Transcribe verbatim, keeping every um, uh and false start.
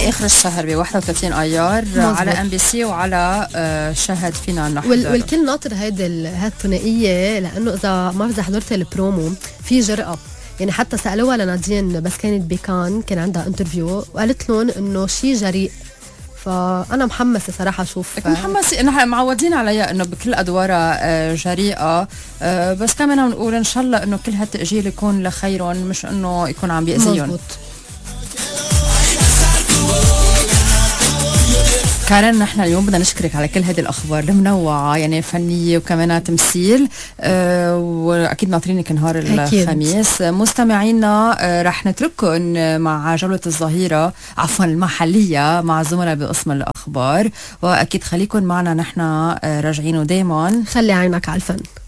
يعني اخر الشهر ب واحد وثلاثين ايار على ام بي سي وعلى شهد فينا نحضر. والكل ناطر هيدي هالثنائيه، لانه اذا ما اذا حضرت البرومو في جرأه. يعني حتى سالوها لنادين بس كانت بكان، كان عندها انترفيو وقالت لهم انه شيء جريء. فأنا محمسة صراحة أشوف. محمسة، نحن معودين عليها إنه بكل أدوارها جريئة، بس كمان نقول إن شاء الله إنه كل هالتأجيل يكون لخيرهم، مش إنه يكون عم بيأذيهم. كارين، نحن اليوم بدنا نشكرك على كل هذه الأخبار المنوعة، يعني فنية وكمان تمثيل، أه وأكيد ناطرينك نهار الخميس. مستمعينا أه رح نترككم مع جولة الظهيرة، عفوا المحلية، مع زملاء بقسم الأخبار، وأكيد خليكم معنا، نحن أه راجعين ودايما خلي عينك على الفن.